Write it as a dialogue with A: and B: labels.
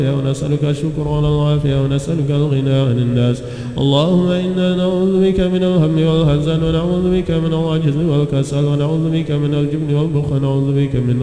A: ونسألك الشكر على العافية ونسألك الغنى عن الناس. اللهم إنا نعوذ بك من الهم والحزن ونعوذ بك من العجز والكسل ونعوذ بك من الجبن والبخل ونعوذ بك من